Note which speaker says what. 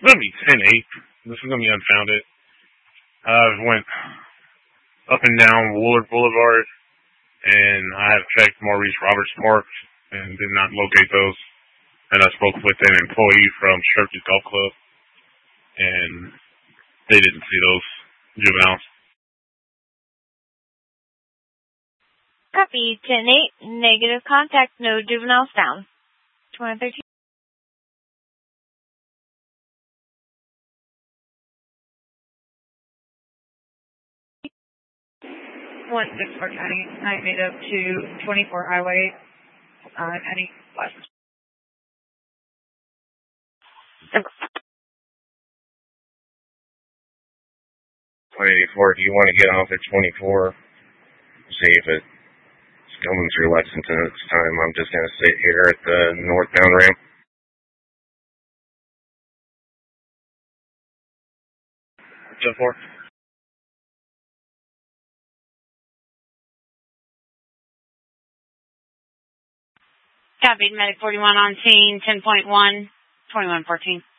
Speaker 1: gonna be 10-8. This is gonna be unfounded. Went up and down Woolard Boulevard, and I had checked Maurice Roberts Park and did not locate those. And I spoke with an employee from Sherky's Golf Club, and they didn't see those juveniles.
Speaker 2: Copy, 10-8, negative contact, no juveniles found. 2013. One 6-4 County, I made up to 24 Highway, heading west.
Speaker 3: 184, do you want to get off at 24? See if it's coming through Lexington at this time. I'm just going to sit here at the northbound ramp.
Speaker 1: So far.
Speaker 2: Copied, Medic 41 on scene, 10.1, 2114.